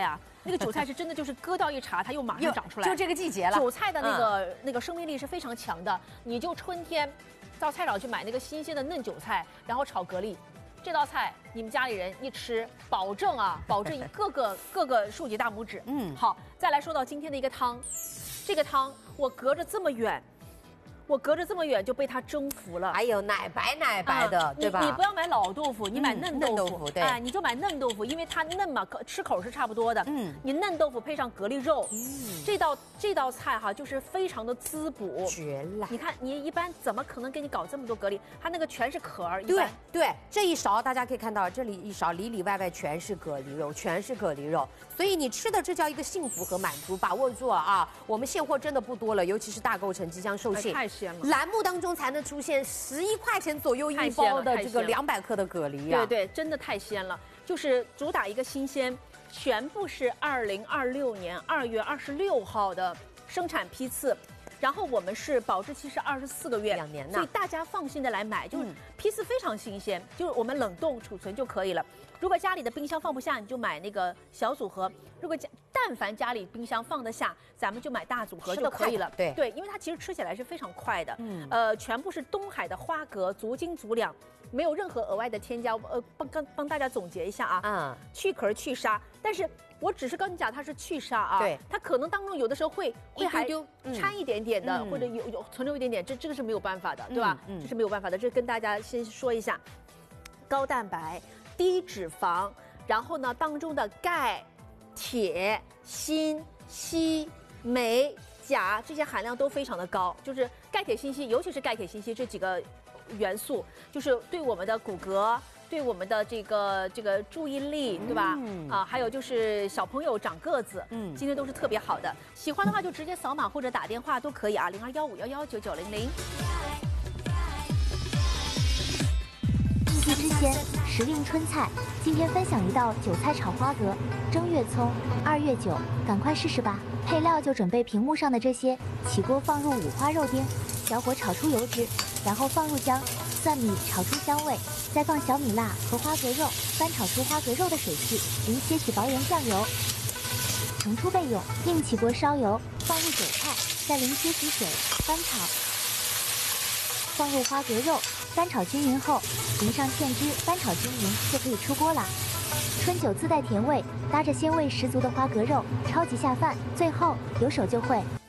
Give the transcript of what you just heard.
啊，那个韭菜是真的就是割掉一茬，它又马上长出来。 就这个季节了。 韭菜的那个生命力是非常强的，你就春天到菜场去买那个新鲜的嫩韭菜，然后炒蛤蜊。这道菜你们家里人一吃，保证各个竖起大拇指。好，再来说到今天的一个汤，这个汤我隔着这么远就被它征服了。 还有奶白的，对吧？ 你不要买老豆腐，你买嫩豆腐， 对， 哎，你就买嫩豆腐，因为它嫩嘛，吃口是差不多的。你嫩豆腐配上蛤蜊肉，这道菜哈就是非常的滋补， 绝了。 你看，你一般怎么可能给你搞这么多蛤蜊？它那个全是壳儿。 对，这一勺大家可以看到，这里一勺里外全是蛤蜊肉，所以你吃的这叫一个幸福和满足，把握住啊！我们现货真的不多了，尤其是大购城即将售罄。 太鲜了， 栏目当中才能出现11块钱左右一包的这个200克的蛤蜊啊！ 对，真的太鲜了，就是主打一个新鲜，全部是2026年2月26号的生产批次。然后我们是保质期是24个月，2年呢，所以大家放心的来买，就是批次非常新鲜，就是我们冷冻储存就可以了。如果家里的冰箱放不下，你就买那个小组合；如果但凡家里冰箱放得下，咱们就买大组合就可以了。对，因为它其实吃起来是非常快的。全部是东海的花蛤，足斤足两，没有任何额外的添加。帮大家总结一下啊，去壳去沙，但是我只是跟你讲它是去沙啊，对，它可能当中有的时候会还掺一点点的，或者有存留一点点，这个是没有办法的，对吧？这是没有办法的，这跟大家先说一下，高蛋白、低脂肪，然后呢当中的钙、铁、锌、硒、镁、钾这些含量都非常的高，就是钙、铁、锌、硒，尤其是钙、铁、锌、硒这几个元素，就是对我们的骨骼。对我们的这个注意力，对吧？还有就是小朋友长个子，今天都是特别好的。喜欢的话就直接扫码或者打电话都可以啊，0215119900。 季之鲜，时令春菜。今天分享一道韭菜炒花蛤，正月葱，2月9，赶快试试吧。配料就准备屏幕上的这些，起锅放入五花肉丁，小火炒出油脂，然后放入姜、蒜米炒出香味。再放小米辣和花蛤肉，翻炒出花蛤肉的水汽，淋些许薄盐酱油，盛出备用。另起锅烧油，放入韭菜，再淋些许水，翻炒。放入花蛤肉，翻炒均匀后，淋上芡汁，翻炒均匀就可以出锅啦。春酒自带甜味，搭着鲜味十足的花蛤肉，超级下饭。最后有手就会。